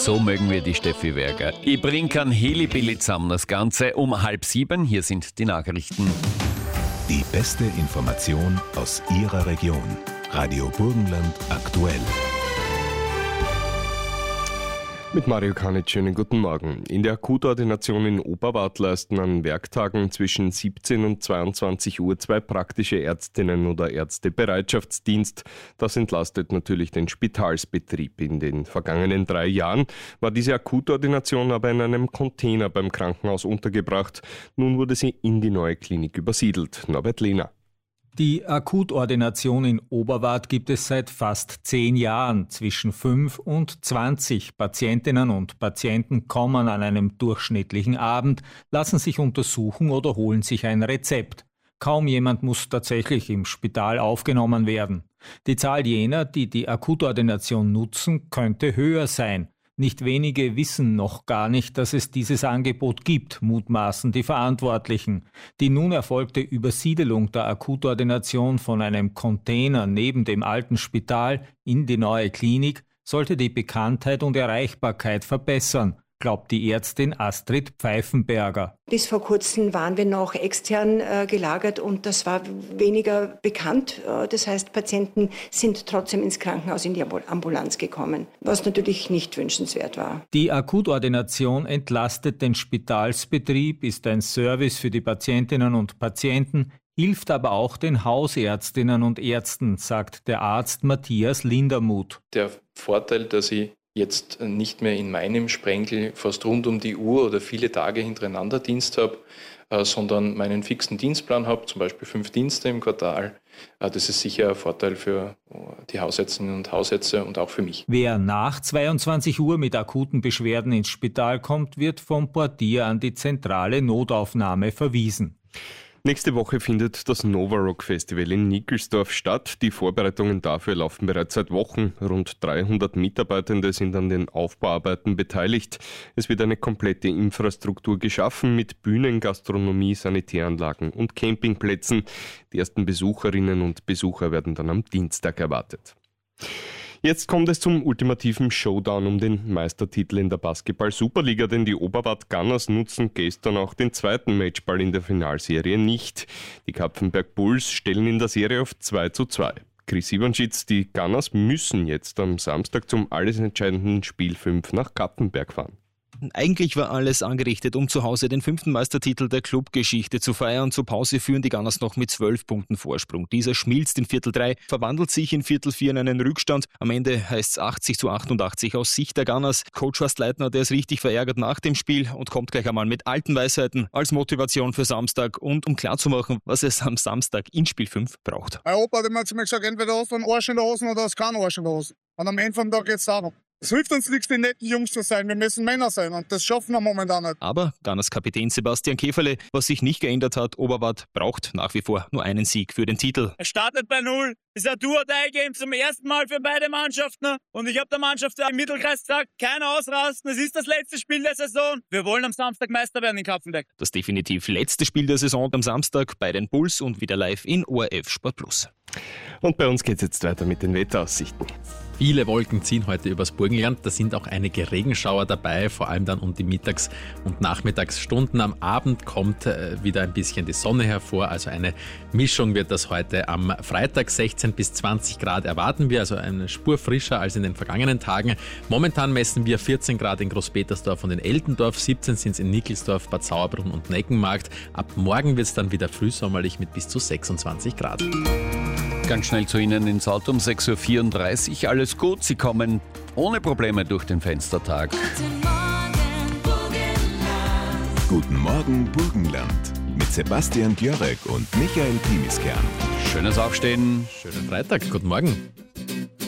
So mögen wir die Steffi Werger. Ich bring kein Helibilly zusammen, das Ganze um 6:30. Hier sind die Nachrichten. Die beste Information aus Ihrer Region. Radio Burgenland aktuell. Mit Mario Kanitsch, schönen guten Morgen. In der Akutordination in Oberwart leisten an Werktagen zwischen 17 und 22 Uhr 2 praktische Ärztinnen oder Ärzte Bereitschaftsdienst. Das entlastet natürlich den Spitalsbetrieb. In den vergangenen 3 Jahren war diese Akutordination aber in einem Container beim Krankenhaus untergebracht. Nun wurde sie in die neue Klinik übersiedelt. Norbert Lehner. Die Akutordination in Oberwart gibt es seit fast 10 Jahren. Zwischen 5 und 20 Patientinnen und Patienten kommen an einem durchschnittlichen Abend, lassen sich untersuchen oder holen sich ein Rezept. Kaum jemand muss tatsächlich im Spital aufgenommen werden. Die Zahl jener, die die Akutordination nutzen, könnte höher sein. Nicht wenige wissen noch gar nicht, dass es dieses Angebot gibt, mutmaßen die Verantwortlichen. Die nun erfolgte Übersiedelung der Akutordination von einem Container neben dem alten Spital in die neue Klinik sollte die Bekanntheit und Erreichbarkeit verbessern, glaubt die Ärztin Astrid Pfeifenberger. Bis vor kurzem waren wir noch extern gelagert und das war weniger bekannt. Das heißt, Patienten sind trotzdem ins Krankenhaus in die Ambulanz gekommen, was natürlich nicht wünschenswert war. Die Akutordination entlastet den Spitalsbetrieb, ist ein Service für die Patientinnen und Patienten, hilft aber auch den Hausärztinnen und Ärzten, sagt der Arzt Matthias Lindermuth. Der Vorteil, dass ich jetzt nicht mehr in meinem Sprengel fast rund um die Uhr oder viele Tage hintereinander Dienst habe, sondern meinen fixen Dienstplan habe, zum Beispiel 5 Dienste im Quartal. Das ist sicher ein Vorteil für die Hausärztinnen und Hausärzte und auch für mich. Wer nach 22 Uhr mit akuten Beschwerden ins Spital kommt, wird vom Portier an die zentrale Notaufnahme verwiesen. Nächste Woche findet das Nova Rock Festival in Nickelsdorf statt. Die Vorbereitungen dafür laufen bereits seit Wochen. Rund 300 Mitarbeitende sind an den Aufbauarbeiten beteiligt. Es wird eine komplette Infrastruktur geschaffen mit Bühnen, Gastronomie, Sanitäranlagen und Campingplätzen. Die ersten Besucherinnen und Besucher werden dann am Dienstag erwartet. Jetzt kommt es zum ultimativen Showdown um den Meistertitel in der Basketball-Superliga, denn die Oberwart Gunners nutzen gestern auch den zweiten Matchball in der Finalserie nicht. Die Kapfenberg Bulls stellen in der Serie auf 2:2. Chris Iwanschitz, die Gunners müssen jetzt am Samstag zum alles entscheidenden Spiel 5 nach Kapfenberg fahren. Eigentlich war alles angerichtet, um zu Hause den 5. Meistertitel der Clubgeschichte zu feiern. Zur Pause führen die Gunners noch mit 12 Punkten Vorsprung. Dieser schmilzt in Viertel 3, verwandelt sich in Viertel 4 in einen Rückstand. Am Ende heißt es 80:88 aus Sicht der Gunners. Coach Horst Leitner, der ist richtig verärgert nach dem Spiel und kommt gleich einmal mit alten Weisheiten als Motivation für Samstag und um klarzumachen, was es am Samstag in Spiel 5 braucht. Mein Opa hat immer zu mir gesagt, entweder hast du einen Arsch in der Hose oder hast keinen Arsch in der Hose. Und am Ende vom Tag geht es darum. Es hilft uns nichts, die netten Jungs zu sein. Wir müssen Männer sein und das schaffen wir momentan nicht. Aber Gunners Kapitän Sebastian Käferle, was sich nicht geändert hat, Oberwart braucht nach wie vor nur einen Sieg für den Titel. Es startet bei 0. Es ist ein Do-or-Die-Game zum ersten Mal für beide Mannschaften. Und ich habe der Mannschaft im Mittelkreis gesagt, kein Ausrasten, es ist das letzte Spiel der Saison. Wir wollen am Samstag Meister werden in Kapfenberg. Das definitiv letzte Spiel der Saison am Samstag bei den Bulls und wieder live in ORF Sport Plus. Und bei uns geht es jetzt weiter mit den Wetteraussichten. Viele Wolken ziehen heute übers Burgenland. Da sind auch einige Regenschauer dabei, vor allem dann um die Mittags- und Nachmittagsstunden. Am Abend kommt wieder ein bisschen die Sonne hervor. Also eine Mischung wird das heute. Am Freitag 16 bis 20 Grad erwarten wir, also eine Spur frischer als in den vergangenen Tagen. Momentan messen wir 14 Grad in Großpetersdorf und in Eldendorf, 17 sind es in Nickelsdorf, Bad Sauerbrunn und Neckenmarkt. Ab morgen wird es dann wieder frühsommerlich mit bis zu 26 Grad. Ganz schnell zu Ihnen ins Auto um 6:34 Uhr. Alles gut, Sie kommen ohne Probleme durch den Fenstertag. Guten Morgen Burgenland mit Sebastian Gjörek und Michael Timiskern. Schönes Aufstehen. Schönen Freitag, guten Morgen.